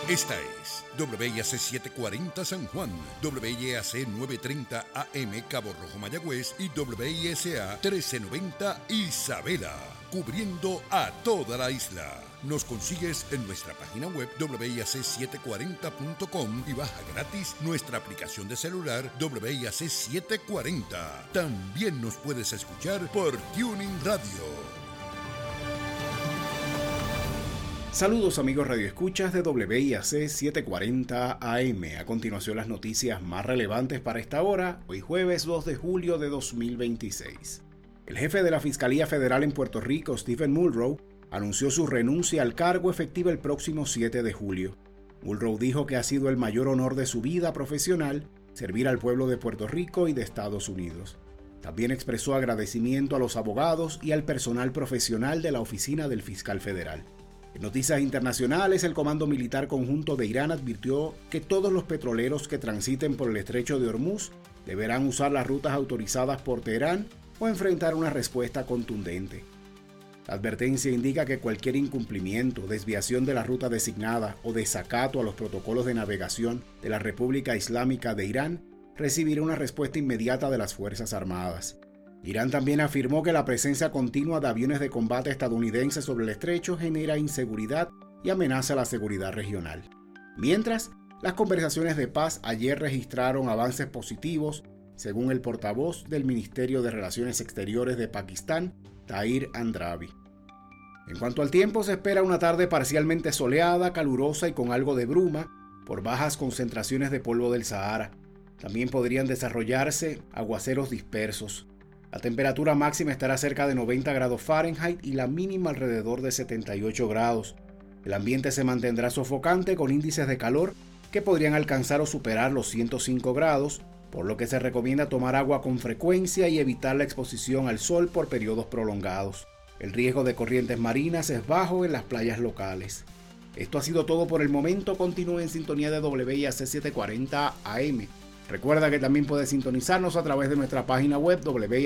Esta es WIAC 740 San Juan, WIAC 930 AM Cabo Rojo Mayagüez y WISA 1390 Isabela, cubriendo a toda la isla. Nos consigues en nuestra página web WIAC740.com y baja gratis nuestra aplicación de celular WIAC 740. También nos puedes escuchar por Tuning Radio. Saludos amigos radioescuchas de WIAC 740 AM. A continuación las noticias más relevantes para esta hora, hoy jueves 2 de julio de 2026. El jefe de la Fiscalía Federal en Puerto Rico, Stephen Muldrow, anunció su renuncia al cargo efectiva el próximo 7 de julio. Muldrow dijo que ha sido el mayor honor de su vida profesional servir al pueblo de Puerto Rico y de Estados Unidos. También expresó agradecimiento a los abogados y al personal profesional de la Oficina del Fiscal Federal. En noticias internacionales, el Comando Militar Conjunto de Irán advirtió que todos los petroleros que transiten por el estrecho de Hormuz deberán usar las rutas autorizadas por Teherán o enfrentar una respuesta contundente. La advertencia indica que cualquier incumplimiento, desviación de la ruta designada o desacato a los protocolos de navegación de la República Islámica de Irán recibirá una respuesta inmediata de las Fuerzas Armadas. Irán también afirmó que la presencia continua de aviones de combate estadounidenses sobre el estrecho genera inseguridad y amenaza la seguridad regional. Mientras, las conversaciones de paz ayer registraron avances positivos, según el portavoz del Ministerio de Relaciones Exteriores de Pakistán, Tahir Andrabi. En cuanto al tiempo, se espera una tarde parcialmente soleada, calurosa y con algo de bruma por bajas concentraciones de polvo del Sahara. También podrían desarrollarse aguaceros dispersos. La temperatura máxima estará cerca de 90 grados Fahrenheit y la mínima alrededor de 78 grados. El ambiente se mantendrá sofocante con índices de calor que podrían alcanzar o superar los 105 grados, por lo que se recomienda tomar agua con frecuencia y evitar la exposición al sol por periodos prolongados. El riesgo de corrientes marinas es bajo en las playas locales. Esto ha sido todo por el momento. Continúe en sintonía de WIAC 740 AM. Recuerda que también puedes sintonizarnos a través de nuestra página web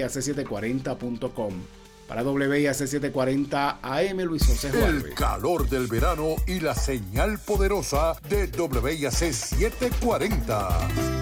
WIAC740.com. Para WIAC 740 AM, Luis José Juárez. El calor del verano y la señal poderosa de WIAC 740.